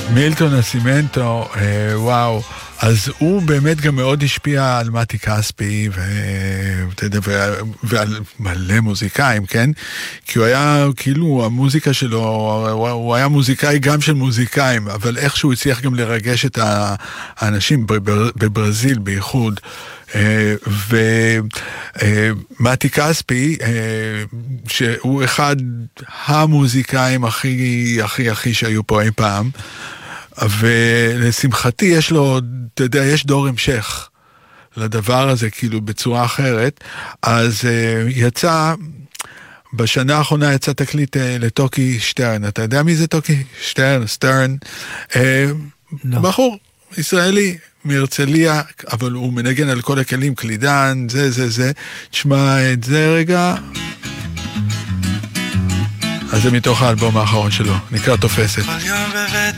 מילטון נסימנטו, וואו, אז הוא באמת גם מאוד השפיע על מתי כספי ועל מלא מוזיקאים, כן? כי הוא היה, כאילו, המוזיקה שלו, הוא היה מוזיקאי גם של מוזיקאים, אבל איכשהו הצליח גם לרגש את האנשים בברזיל בייחוד. ומתי כספי, שהוא אחד המוזיקאים הכי שהיו פה אי פעם, ולשמחתי יש לו, אתה יודע, יש דור המשך לדבר הזה, כאילו בצורה אחרת. אז יצא, בשנה האחרונה יצא תקליט לטוקי שטרן. אתה יודע מי זה טוקי שטרן? לא. בחור ישראלי מהרצליה, אבל הוא מנגן על כל הכלים, קלידן, זה. תשמע את זה רגע. אז זה מתוך האלבום האחרון שלו, נקרא תופסת. כל יום בבית